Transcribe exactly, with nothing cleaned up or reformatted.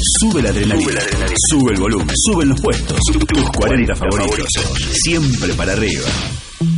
Sube la adrenalina. Sube la adrenalina. Sube el volumen. Suben los puestos. Tus cuarenta favoritos. Siempre para arriba.